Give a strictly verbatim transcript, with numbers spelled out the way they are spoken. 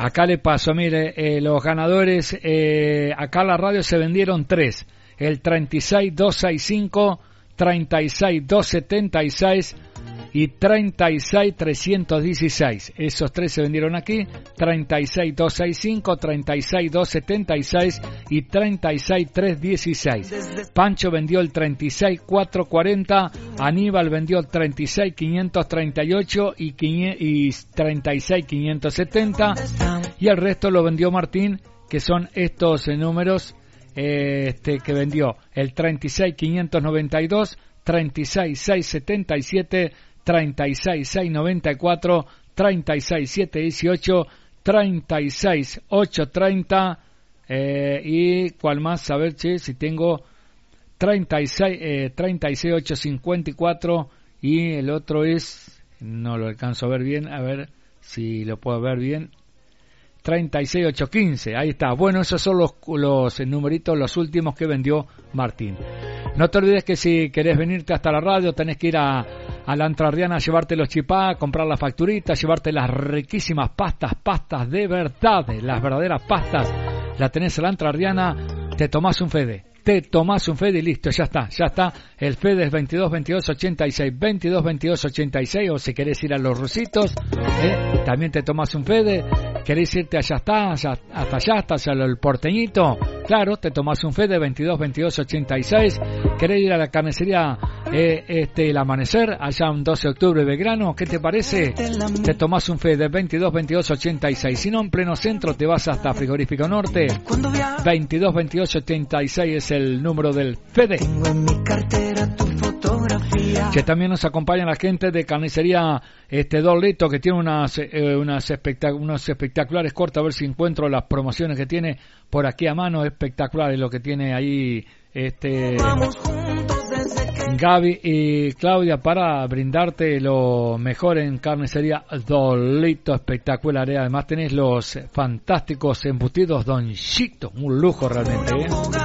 Acá le paso, mire, eh, los ganadores, eh, acá en la radio se vendieron tres. El treinta y seis dos sesenta y cinco, treinta y seis dos setenta y seis y treinta y seis trescientos dieciséis. Esos tres se vendieron aquí. treinta y seis dos sesenta y cinco, treinta y seis dos setenta y seis y treinta y seis trescientos dieciséis. Pancho vendió el treinta y seis cuatrocientos cuarenta. Aníbal vendió el treinta y seis quinientos treinta y ocho y, y treinta y seis quinientos setenta. Y el resto lo vendió Martín, que son estos eh, números eh, este que vendió el treinta y seis quinientos noventa y dos, treinta y seis seiscientos setenta y siete, treinta y seis seiscientos noventa y cuatro, treinta y seis setecientos dieciocho, treinta y seis ochocientos treinta eh, y cuál más, a ver che, si tengo treinta y seis, eh, treinta y seis ochocientos cincuenta y cuatro y el otro es, no lo alcanzo a ver bien, a ver si lo puedo ver bien, treinta y seis ochocientos quince, ahí está. Bueno, esos son los, los numeritos, los últimos que vendió Martín. No te olvides que si querés venirte hasta la radio tenés que ir a, a la Entrerriana a llevarte los chipá, comprar las facturitas, llevarte las riquísimas pastas, pastas de verdad, las verdaderas pastas, la tenés en la Entrerriana, te tomás un Fede. Te tomás un Fede y listo, ya está, ya está. El Fede es veintidós veintidós ochenta y seis, veintidós veintidós ochenta y seis, o si querés ir a los Rusitos, eh, también te tomás un Fede. ¿Querés irte allá está, allá, hasta allá, hasta allá el Porteñito? Claro, te tomás un Fede veintidós veintidós ochenta y seis. ¿Querés ir a la carnicería eh, este el Amanecer, allá un doce de octubre Belgrano? ¿Qué te parece? Te tomás un Fede veintidós veintidós ochenta y seis. Si no, en pleno centro te vas hasta Frigorífico Norte. veintidós veintidós ochenta y seis es el número del Fede. Que también nos acompaña la gente de carnicería este Dolito, que tiene unas eh, unas espectac- unos espectaculares cortes, a ver si encuentro las promociones que tiene por aquí a mano, espectaculares lo que tiene ahí este Gaby y Claudia para brindarte lo mejor en carnicería Dolito, espectacular. Además tenés los fantásticos embutidos Don Chito, un lujo realmente, ¿eh?